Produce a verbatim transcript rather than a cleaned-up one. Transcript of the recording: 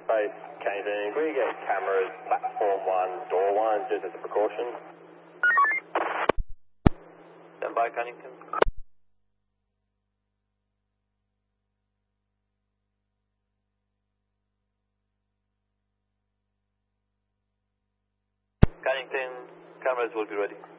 Base, Cannington, we get cameras, platform one, door one, just as a precaution. Stand by, Cannington. Cannington, cameras will be ready.